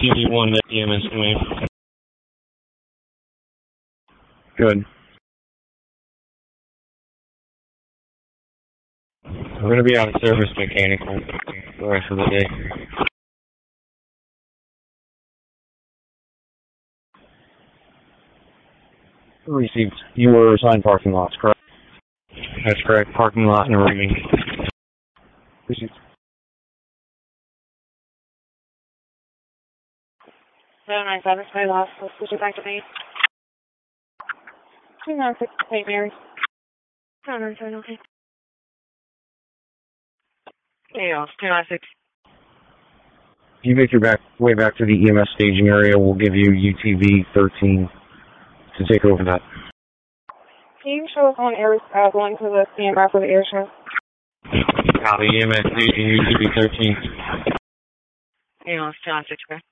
UTV-1 at EMS command. Good. We're going to be out of service mechanical the rest of the day. Received. You were assigned parking lots, correct? That's correct. Parking lot and rooming. Received. 797, my loss. Let's switch it back to me. 296, St. Mary's. 797, okay. Hey, 296. If you make your way back to the EMS staging area, we'll give you UTV-13 to take over that. Can you show us on air going to the CMR for the air show? Copy, EMS staging UTV-13. Hey, 296, okay.